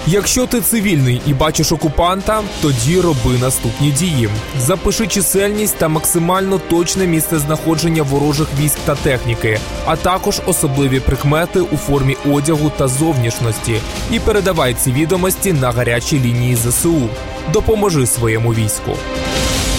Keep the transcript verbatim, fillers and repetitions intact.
Якщо ти цивільний і бачиш окупанта, тоді роби наступні дії. Запиши чисельність та максимально точне місцезнаходження ворожих військ та техніки, а також особливі прикмети у формі одягу та зовнішності. І передавай ці відомості на гарячі лінії зе се у. Допоможи своєму війську.